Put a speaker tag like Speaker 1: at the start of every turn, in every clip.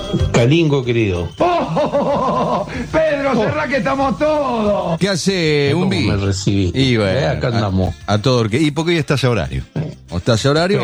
Speaker 1: Calingo, querido.
Speaker 2: Pedro, cerrá que estamos todos.
Speaker 3: ¿Qué hace un
Speaker 1: ¿Cómo me recibí?
Speaker 3: Y bueno,
Speaker 1: Acá andamos.
Speaker 3: a todo el que. ¿Y por qué hoy estás a horario? ¿O estás a horario?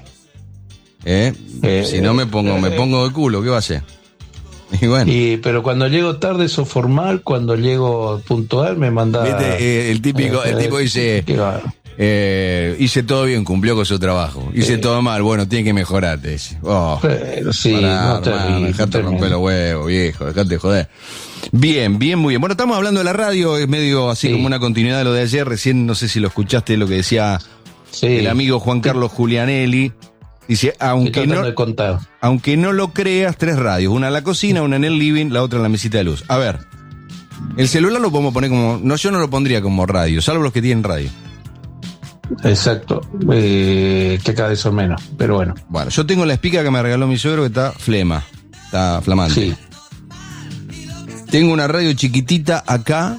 Speaker 3: Si no me pongo de culo, ¿qué va a hacer? Y bueno.
Speaker 1: Pero cuando llego tarde, eso formal. Cuando llego puntual, me manda.
Speaker 3: ¿Viste? El tipo dice. Hice todo bien, cumplió con su trabajo. Hice todo mal, bueno, tiene que mejorar, te dice.
Speaker 1: Pero sí,
Speaker 3: dejate romper los huevos, viejo, dejate de joder. Bien, muy bien. Bueno, estamos hablando de la radio, es medio así como una continuidad de lo de ayer. Recién, no sé si lo escuchaste, lo que decía el amigo Juan Carlos Julianelli. Dice, aunque no lo creas, 3 radios. Una en la cocina, una en el living, la otra en la mesita de luz. A ver, el celular lo podemos poner como... No, yo no lo pondría como radio, salvo los que tienen radio.
Speaker 1: Exacto, que cada vez son menos, pero bueno.
Speaker 3: Bueno, yo tengo la espica que me regaló mi suegro que está está flamante.
Speaker 1: Sí.
Speaker 3: Tengo una radio chiquitita acá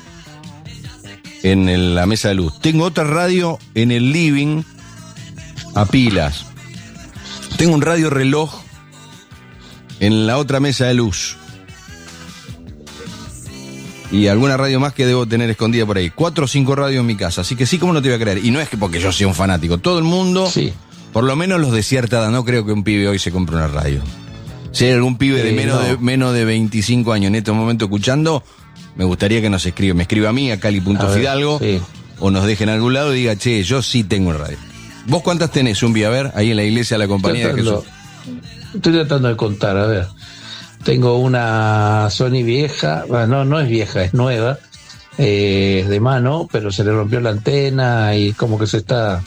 Speaker 3: en la mesa de luz. Tengo otra radio en el living a pilas. Tengo un radio reloj en la otra mesa de luz. Y alguna radio más que debo tener escondida por ahí. 4 o 5 radios en mi casa. Así que sí, ¿cómo no te voy a creer? Y no es que porque yo sea un fanático. Todo el mundo, por lo menos los de cierta edad, no creo que un pibe hoy se compre una radio. Si hay algún pibe de menos de 25 años en este momento escuchando, me gustaría que nos escriba. Me escriba a mí, a Cali.Fidalgo, o nos deje en algún lado y diga, che, yo sí tengo radio. ¿Vos cuántas tenés, Zumbi? A ver, ahí en la iglesia de la Compañía de Jesús.
Speaker 1: Estoy tratando de contar, a ver. Tengo una Sony vieja, bueno, no es vieja, es nueva, de mano, pero se le rompió la antena y como que se está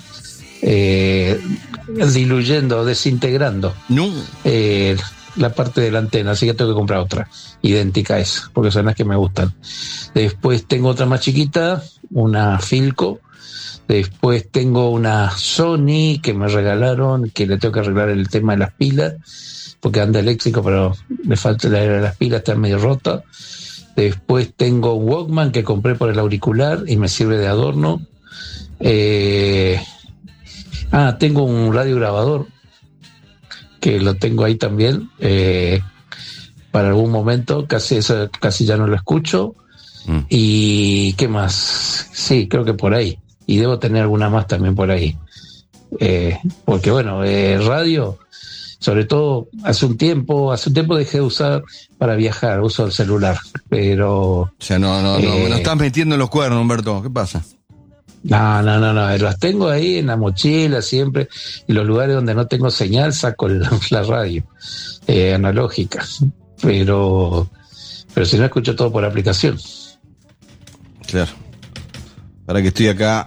Speaker 1: diluyendo, desintegrando la parte de la antena, así que tengo que comprar otra, idéntica a esa, porque son las que me gustan. Después tengo otra más chiquita, una Philco. Después tengo una Sony que me regalaron, que le tengo que arreglar el tema de las pilas, porque anda eléctrico, pero me falta las pilas, está medio rota. Después tengo un Walkman que compré por el auricular y me sirve de adorno. Tengo un radiograbador que lo tengo ahí también para algún momento, casi ya no lo escucho. ¿Y qué más? Sí, creo que por ahí. Y debo tener alguna más también por ahí. Porque bueno, radio, sobre todo hace un tiempo dejé de usar para viajar, uso el celular, pero... O
Speaker 3: sea, no, me lo estás metiendo en los cuernos, Humberto, ¿qué pasa?
Speaker 1: No, las tengo ahí en la mochila siempre, y los lugares donde no tengo señal saco la radio analógica, pero si no escucho todo por aplicación.
Speaker 3: Claro. Para que estoy acá,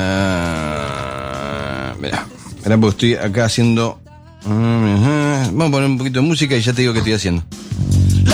Speaker 3: mirá, porque estoy acá haciendo... Vamos a poner un poquito de música y ya te digo qué estoy haciendo.